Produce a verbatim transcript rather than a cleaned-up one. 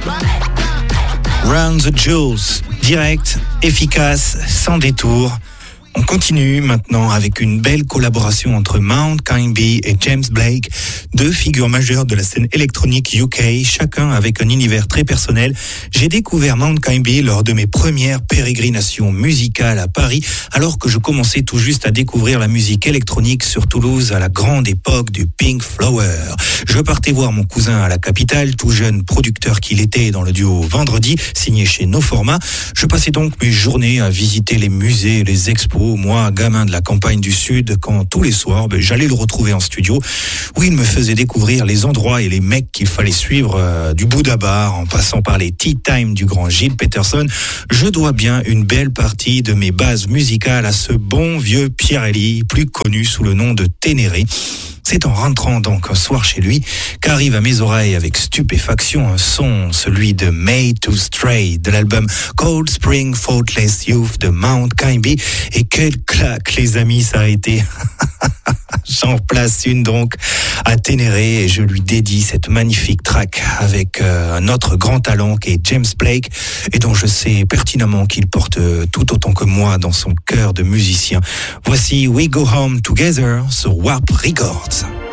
Round the Jewels, direct, efficace, sans détour. On continue maintenant avec une belle collaboration entre Mount Kymbee et James Blake, deux figures majeures de la scène électronique U K, chacun avec un univers très personnel. J'ai découvert Mount Kymbee lors de mes premières pérégrinations musicales à Paris, alors que je commençais tout juste à découvrir la musique électronique sur Toulouse à la grande époque du Pink Flower. Je partais voir mon cousin à la capitale, tout jeune producteur qu'il était dans le duo Vendredi, signé chez No Format. Je passais donc mes journées à visiter les musées et les expos. Moi, gamin de la campagne du Sud, quand tous les soirs, ben, j'allais le retrouver en studio, où il me faisait découvrir les endroits et les mecs qu'il fallait suivre, euh, du Bouddha Bar, en passant par les Tea Time du grand Gilles Peterson. Je dois bien une belle partie de mes bases musicales à ce bon vieux Pierrelli, plus connu sous le nom de Ténéré. C'est en rentrant donc un soir chez lui qu'arrive à mes oreilles avec stupéfaction un son, celui de Made to Stray de l'album Cold Spring Faultless Youth de Mount Kymbee. Et quelle claque, les amis, ça a été. J'en place une donc à Ténéré et je lui dédie cette magnifique track avec euh, un autre grand talent qui est James Blake et dont je sais pertinemment qu'il porte euh, tout autant que moi dans son cœur de musicien. Voici We Go Home Together sur Warp Records.